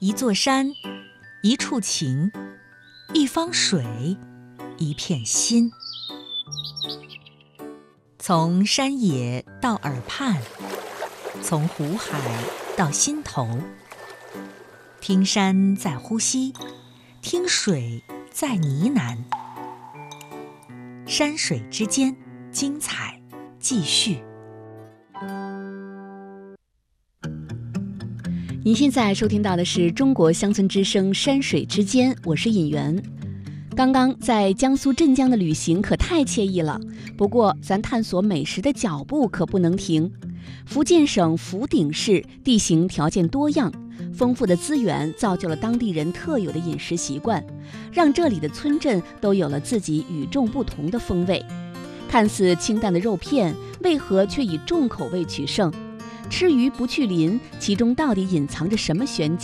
一座山，一处情，一方水，一片心。从山野到耳畔，从湖海到心头，听山在呼吸，听水在呢喃。山水之间，精彩继续。 您现在收听到的是中国乡村之声山水之间，我是尹媛。刚刚在江苏镇江的旅行可太惬意了，不过咱探索美食的脚步可不能停。福建省福鼎市地形条件多样，丰富的资源造就了当地人特有的饮食习惯，让这里的村镇都有了自己与众不同的风味。看似清淡的肉片，为何却以重口味取胜？吃鱼不去鳞，其中到底隐藏着什么玄机？